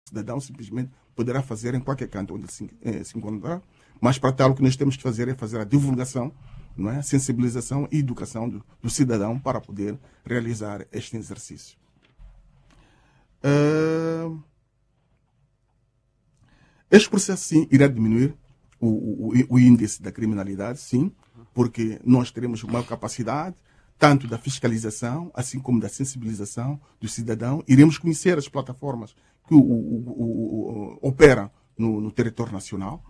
cidadão simplesmente poderá fazer em qualquer canto onde se encontrar, mas para tal o que nós temos que fazer é fazer a divulgação, não é? A sensibilização e educação do cidadão para poder realizar este exercício. Este processo, sim, irá diminuir o índice da criminalidade, sim, porque nós teremos uma capacidade tanto da fiscalização, assim como da sensibilização do cidadão. Iremos conhecer as plataformas que operam no território nacional.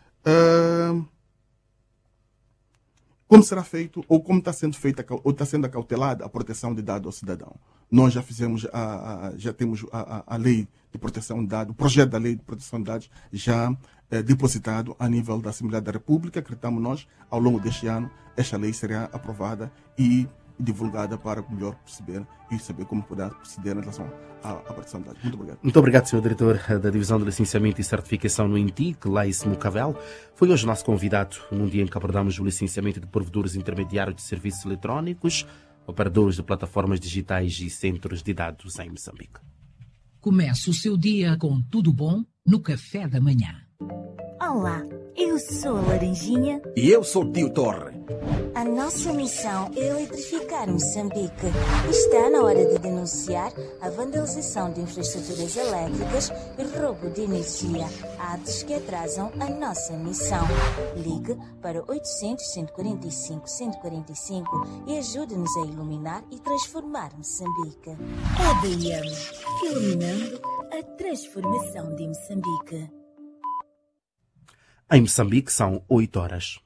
Como será feito, ou como está sendo feita, ou está sendo acautelada a proteção de dados ao cidadão. Nós já fizemos, já temos a lei de proteção de dados, o projeto da lei de proteção de dados já depositado a nível da Assembleia da República. Acreditamos nós, ao longo deste ano, esta lei será aprovada e divulgada para melhor perceber e saber como poder proceder em relação à proteção de dados. Muito obrigado. Muito obrigado, Sr. Diretor da Divisão de Licenciamento e Certificação no INTIC, Lais Mucavel. Foi hoje nosso convidado num dia em que abordamos o licenciamento de provedores intermediários de serviços eletrónicos, operadores de plataformas digitais e centros de dados em Moçambique. Comece o seu dia com tudo bom no café da manhã. Olá, eu sou a Laranjinha. E eu sou o Tio Torre. A nossa missão é eletrificar Moçambique. Está na hora de denunciar a vandalização de infraestruturas elétricas e roubo de energia, atos que atrasam a nossa missão. Ligue para 800-145-145 e ajude-nos a iluminar e transformar Moçambique. EDM, iluminando a transformação de Moçambique. Em Moçambique são 8 horas.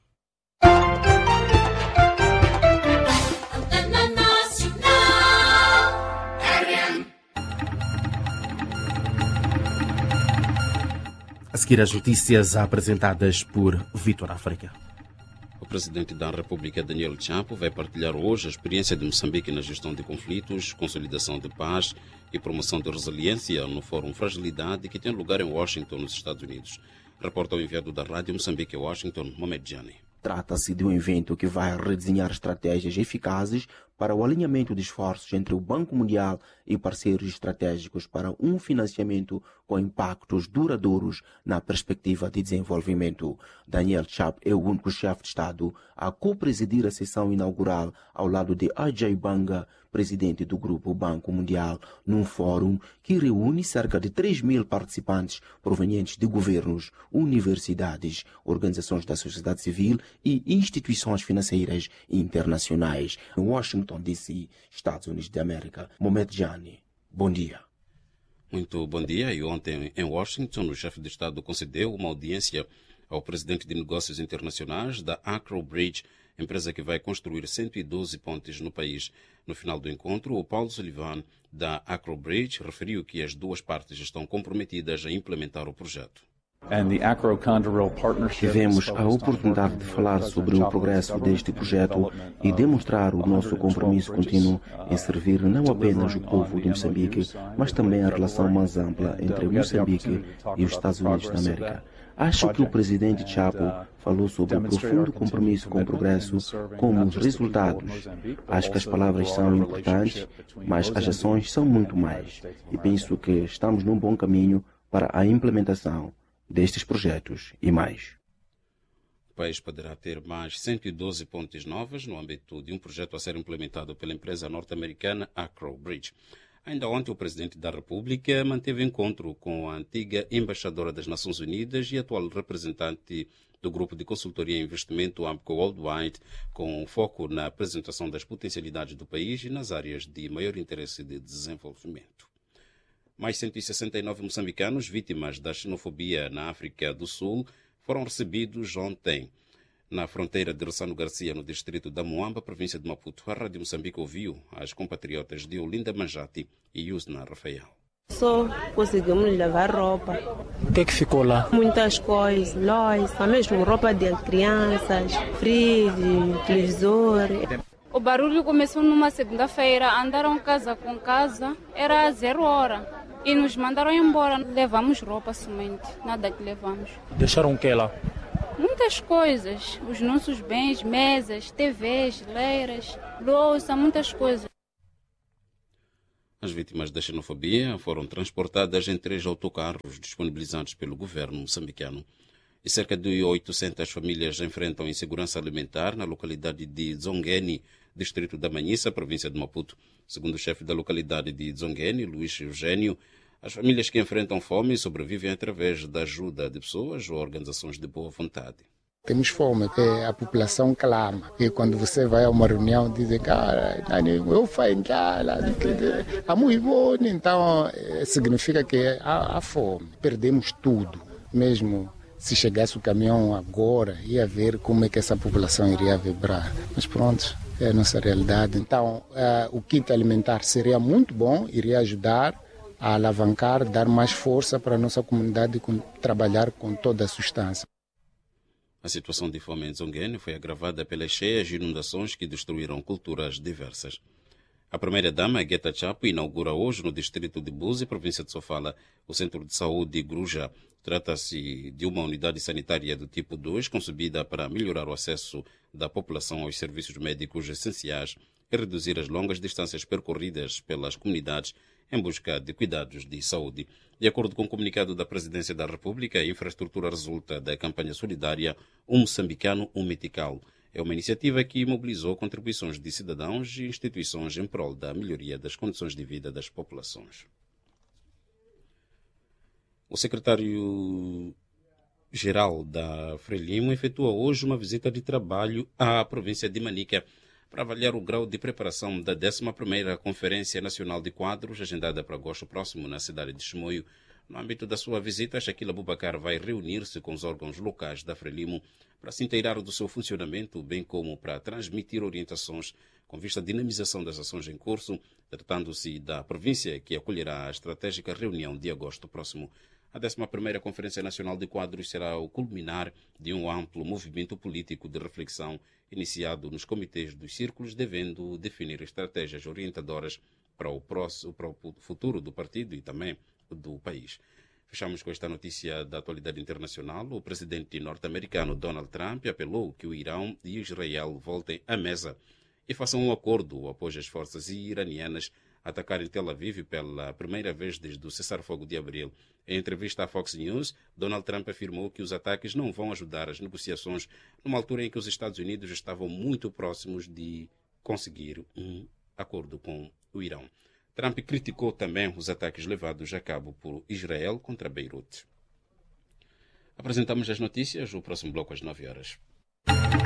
A seguir as notícias apresentadas por Vítor África. O presidente da República, Daniel Chapo, vai partilhar hoje a experiência de Moçambique na gestão de conflitos, consolidação de paz e promoção de resiliência no Fórum Fragilidade, que tem lugar em Washington, nos Estados Unidos. Reporta o enviado da Rádio Moçambique, Washington, Mohamed Jani. Trata-se de um evento que vai redesenhar estratégias eficazes para o alinhamento de esforços entre o Banco Mundial e parceiros estratégicos para um financiamento com impactos duradouros na perspectiva de desenvolvimento. Daniel Chapo é o único chefe de Estado a co-presidir a sessão inaugural ao lado de Ajay Banga, presidente do Grupo Banco Mundial, num fórum que reúne cerca de 3.000 participantes provenientes de governos, universidades, organizações da sociedade civil e instituições financeiras internacionais. Em Washington, D.C., Estados Unidos da América. Mohamed Jani, bom dia. Muito bom dia. E ontem, em Washington, o chefe de Estado concedeu uma audiência ao presidente de negócios internacionais da Acro Bridge, empresa que vai construir 112 pontes no país. No final do encontro, o Paulo Sullivan, da Acro Bridge, referiu que as duas partes estão comprometidas a implementar o projeto. Tivemos a oportunidade de falar sobre o progresso deste projeto e demonstrar o nosso compromisso contínuo em servir não apenas o povo de Moçambique, mas também a relação mais ampla entre Moçambique e os Estados Unidos da América. Acho que o presidente Chapo falou sobre o profundo compromisso com o progresso como resultados. Acho que as palavras são importantes, mas as ações são muito mais. E penso que estamos num bom caminho para a implementação destes projetos e mais. O país poderá ter mais 112 pontes novas no âmbito de um projeto a ser implementado pela empresa norte-americana Acro Bridge. Ainda ontem, o presidente da República manteve encontro com a antiga embaixadora das Nações Unidas e atual representante do Grupo de Consultoria e Investimento AMCO Worldwide, com foco na apresentação das potencialidades do país e nas áreas de maior interesse de desenvolvimento. Mais 169 moçambicanos vítimas da xenofobia na África do Sul foram recebidos ontem na fronteira de Rossano Garcia, no distrito da Moamba, província de Maputo. A Rádio Moçambique ouviu as compatriotas de Olinda Manjati e Yusna Rafael. Só conseguimos levar roupa. O que é que ficou lá? Muitas coisas, louça, mesmo roupa de crianças, freezer, televisor. O barulho começou numa segunda-feira, andaram casa com casa, era 0 hora. E nos mandaram embora. Levamos roupa somente, nada que levamos. Deixaram o que lá? Muitas coisas, os nossos bens, mesas, TVs, geleiras, louça, muitas coisas. As vítimas da xenofobia foram transportadas em 3 autocarros disponibilizados pelo governo moçambicano. E cerca de 800 famílias enfrentam insegurança alimentar na localidade de Dzongeni, distrito da Manhissa, província de Maputo. Segundo o chefe da localidade de Dzongeni, Luís Eugênio, as famílias que enfrentam fome sobrevivem através da ajuda de pessoas ou organizações de boa vontade. Temos fome, que a população clama. E quando você vai a uma reunião, dizem, cara, eu faço é muito bom. Então, significa que há fome. Perdemos tudo. Mesmo se chegasse o caminhão agora, ia ver como é que essa população iria vibrar. Mas pronto, é a nossa realidade. Então, o kit alimentar seria muito bom, iria ajudar a alavancar, dar mais força para a nossa comunidade trabalhar com toda a substância. A situação de fome em Dzongeni foi agravada pelas cheias e inundações que destruíram culturas diversas. A primeira-dama, Guetta Chapo, inaugura hoje no distrito de Buzi, província de Sofala, o Centro de Saúde Gruja. Trata-se de uma unidade sanitária do tipo 2, concebida para melhorar o acesso da população aos serviços médicos essenciais e reduzir as longas distâncias percorridas pelas comunidades em busca de cuidados de saúde. De acordo com o comunicado da Presidência da República, a infraestrutura resulta da campanha solidária Um Moçambicano, Um Metical. É uma iniciativa que mobilizou contribuições de cidadãos e instituições em prol da melhoria das condições de vida das populações. O secretário-geral da Frelimo efetua hoje uma visita de trabalho à província de Manica para avaliar o grau de preparação da 11ª Conferência Nacional de Quadros, agendada para agosto próximo na cidade de Chimoio. No âmbito da sua visita, Shaquille Abubakar vai reunir-se com os órgãos locais da Frelimo para se inteirar do seu funcionamento, bem como para transmitir orientações com vista à dinamização das ações em curso, tratando-se da província que acolherá a estratégica reunião de agosto próximo. A 11ª Conferência Nacional de Quadros será o culminar de um amplo movimento político de reflexão iniciado nos comitês dos círculos, devendo definir estratégias orientadoras para o futuro do partido e também do país. Fechamos com esta notícia da atualidade internacional. O presidente norte-americano Donald Trump apelou que o Irão e Israel voltem à mesa e façam um acordo após as forças iranianas atacarem Tel Aviv pela primeira vez desde o cessar-fogo de abril. Em entrevista à Fox News, Donald Trump afirmou que os ataques não vão ajudar as negociações numa altura em que os Estados Unidos estavam muito próximos de conseguir um acordo com o Irão. Trump criticou também os ataques levados a cabo por Israel contra Beirute. Apresentamos as notícias, o próximo bloco às 9 horas.